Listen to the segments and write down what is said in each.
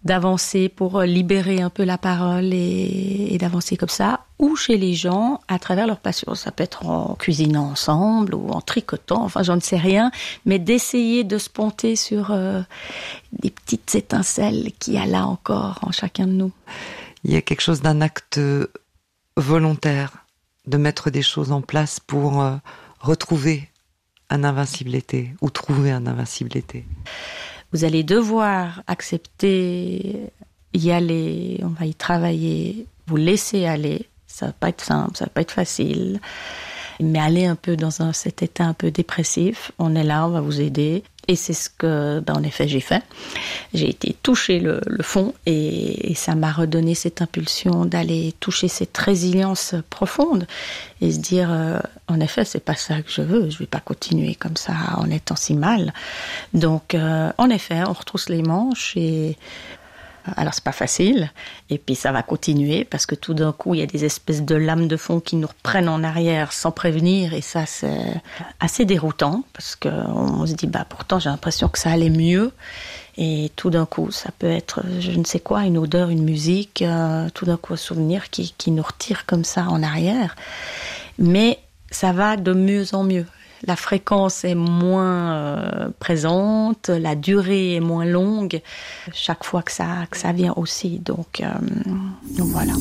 d'avancer pour libérer un peu la parole et d'avancer comme ça, ou chez les gens à travers leur passion. Ça peut être en cuisinant ensemble ou en tricotant, enfin j'en ne sais rien, mais d'essayer de se ponter sur des petites étincelles qu'il y a là encore en chacun de nous. Il y a quelque chose d'un acte volontaire, de mettre des choses en place pour retrouver un invincible été ou trouver un invincible été. Vous allez devoir accepter, y aller, on va y travailler, vous laisser aller. Ça va pas être simple, ça va pas être facile. Mais aller un peu dans cet état un peu dépressif, on est là, on va vous aider. Et c'est ce que, en effet, j'ai fait. J'ai été toucher le fond et ça m'a redonné cette impulsion d'aller toucher cette résilience profonde et se dire, en effet, c'est pas ça que je veux. Je vais pas continuer comme ça en étant si mal. Donc, en effet, on retrousse les manches et alors c'est pas facile, et puis ça va continuer parce que tout d'un coup il y a des espèces de lames de fond qui nous reprennent en arrière sans prévenir, et ça c'est assez déroutant parce qu'on se dit pourtant j'ai l'impression que ça allait mieux, et tout d'un coup ça peut être je ne sais quoi, une odeur, une musique, tout d'un coup un souvenir qui nous retire comme ça en arrière, mais ça va de mieux en mieux. La fréquence est moins présente, la durée est moins longue chaque fois que ça vient aussi. Donc voilà.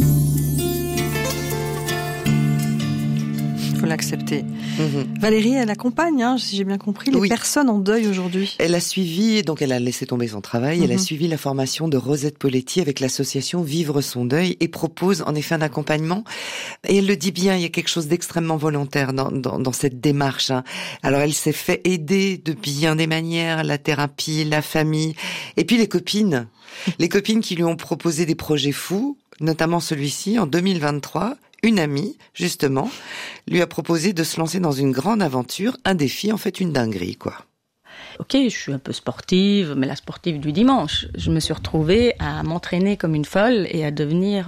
Il faut l'accepter. Valérie, elle accompagne, si j'ai bien compris, les personnes en deuil aujourd'hui. Elle a suivi, donc elle a laissé tomber son travail, elle a suivi la formation de Rosette Poletti avec l'association Vivre son deuil et propose en effet un accompagnement. Et elle le dit bien, il y a quelque chose d'extrêmement volontaire dans cette démarche. Alors elle s'est fait aider de bien des manières, la thérapie, la famille, et puis les copines. Les copines qui lui ont proposé des projets fous, notamment celui-ci en 2023. Une amie, justement, lui a proposé de se lancer dans une grande aventure, un défi, en fait une dinguerie, quoi. Ok, je suis un peu sportive, mais la sportive du dimanche. Je me suis retrouvée à m'entraîner comme une folle et à devenir,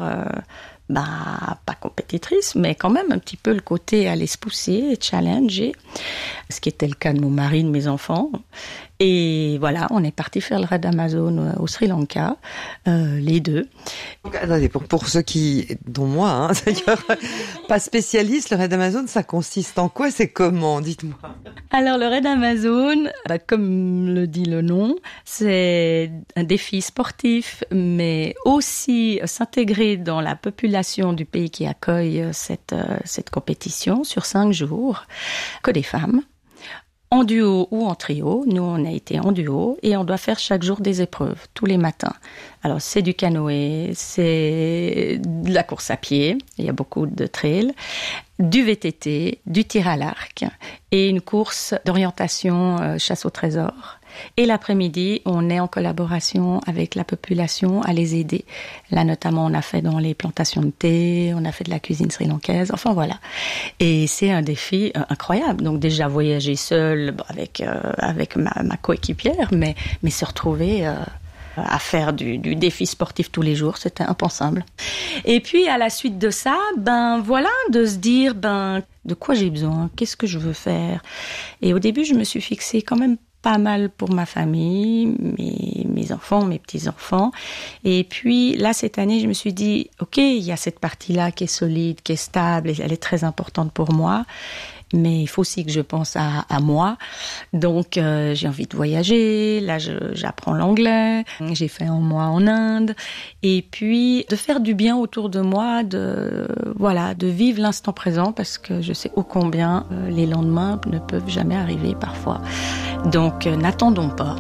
pas compétitrice, mais quand même un petit peu le côté aller se pousser et challenger, ce qui était le cas de mon mari, de mes enfants. Et voilà, on est parti faire le raid Amazon au Sri Lanka, les deux. Donc, attendez, pour ceux dont moi, d'ailleurs, pas spécialiste, le raid Amazon, ça consiste en quoi? C'est comment? Dites-moi. Alors, le raid Amazon, comme le dit le nom, c'est un défi sportif, mais aussi s'intégrer dans la population du pays qui accueille cette compétition sur 5 jours, que des femmes. En duo ou en trio, nous on a été en duo et on doit faire chaque jour des épreuves, tous les matins. Alors c'est du canoë, c'est de la course à pied, il y a beaucoup de trails, du VTT, du tir à l'arc et une course d'orientation chasse au trésor. Et l'après-midi, on est en collaboration avec la population à les aider. Là, notamment, on a fait dans les plantations de thé, on a fait de la cuisine sri-lankaise, enfin voilà. Et c'est un défi incroyable. Donc déjà, voyager seul avec ma coéquipière, mais se retrouver à faire du défi sportif tous les jours, c'était impensable. Et puis, à la suite de ça, voilà, de se dire, de quoi j'ai besoin, qu'est-ce que je veux faire. Et au début, je me suis fixée quand même pas mal pour ma famille, mes enfants, mes petits-enfants. Et puis là, cette année, je me suis dit, ok, il y a cette partie-là qui est solide, qui est stable, et elle est très importante pour moi. Mais il faut aussi que je pense à moi. Donc, j'ai envie de voyager. Là, j'apprends l'anglais. J'ai fait un mois en Inde. Et puis, de faire du bien autour de moi, de vivre l'instant présent, parce que je sais ô combien les lendemains ne peuvent jamais arriver parfois. Donc, n'attendons pas.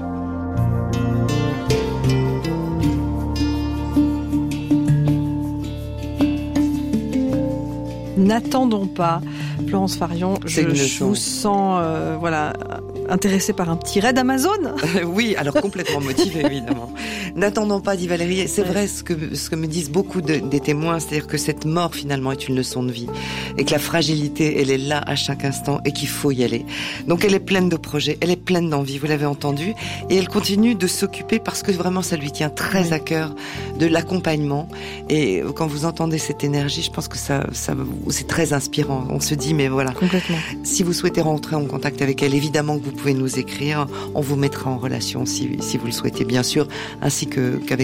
N'attendons pas. Florence Farion, je vous sens intéressée par un petit raid Amazon. Oui, alors complètement motivée, évidemment. N'attendons pas, dit Valérie. C'est vrai ce que me disent beaucoup des témoins, c'est-à-dire que cette mort, finalement, est une leçon de vie. Et que la fragilité, elle est là à chaque instant et qu'il faut y aller. Donc elle est pleine de projets, elle est pleine d'envie, vous l'avez entendu. Et elle continue de s'occuper parce que vraiment ça lui tient très à cœur de l'accompagnement. Et quand vous entendez cette énergie, je pense que c'est très inspirant. On se dit, mais voilà. Complètement. Si vous souhaitez rentrer en contact avec elle, évidemment que vous pouvez nous écrire. On vous mettra en relation si vous le souhaitez, bien sûr, ainsi qu'avec